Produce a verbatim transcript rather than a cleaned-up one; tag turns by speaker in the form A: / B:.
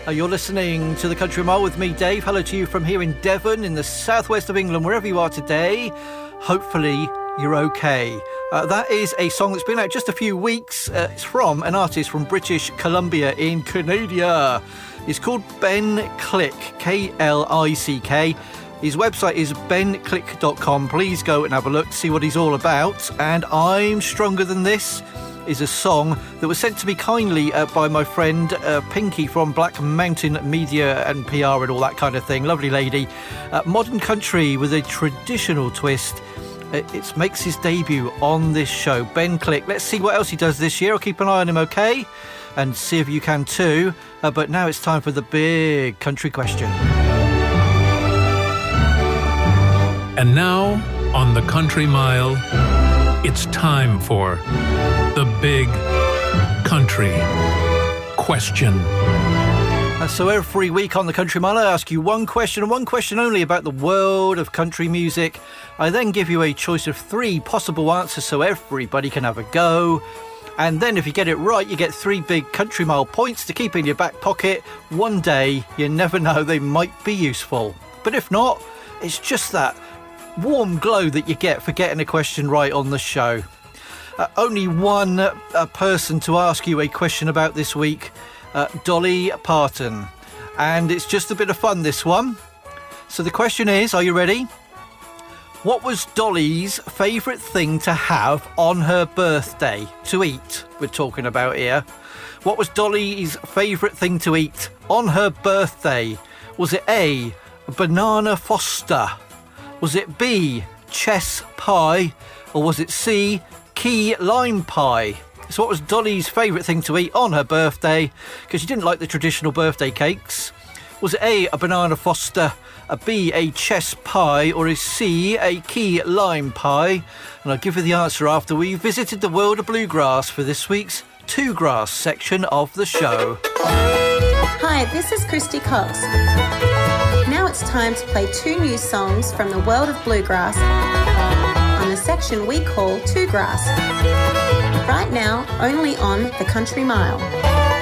A: Uh, you're listening to The Country Mile with me, Dave. Hello to you from here in Devon, in the southwest of England, wherever you are today. Hopefully you're okay. Uh, that is a song that's been out just a few weeks. Uh, it's from an artist from British Columbia in Canada. It's called Ben Click, K L I C K. His website is ben click dot com. Please go and have a look, see what he's all about. And I'm Stronger Than This is a song that was sent to me kindly uh, by my friend uh, Pinky from Black Mountain Media and P R and all that kind of thing. Lovely lady. Uh, modern country with a traditional twist. It, it makes his debut on this show. Ben Click. Let's see what else he does this year. I'll keep an eye on him, okay? And see if you can too. Uh, but now it's time for the big country question.
B: And now, on the Country Mile, it's time for the big country question.
A: Uh, so every week on the Country Mile, I ask you one question and one question only about the world of country music. I then give you a choice of three possible answers so everybody can have a go. And then if you get it right, you get three big Country Mile points to keep in your back pocket. One day, you never know, they might be useful. But if not, it's just that warm glow that you get for getting a question right on the show. Uh, only one uh, person to ask you a question about this week, uh, Dolly Parton. And it's just a bit of fun, this one. So the question is, are you ready? What was Dolly's favourite thing to have on her birthday? To eat, we're talking about here. What was Dolly's favourite thing to eat on her birthday? Was it A, a banana Foster? Was it B, chess pie? Or was it C, key lime pie? So what was Dolly's favourite thing to eat on her birthday? Because she didn't like the traditional birthday cakes. Was it A, a banana Foster, a B, a chess pie, or is C, a key lime pie? And I'll give you the answer after we visited the world of bluegrass for this week's Two Grass section of the show.
C: Hi, this is Christy Cox. Now it's time to play two new songs from the world of bluegrass on the section we call Two Grass. Right now, only on the Country Mile.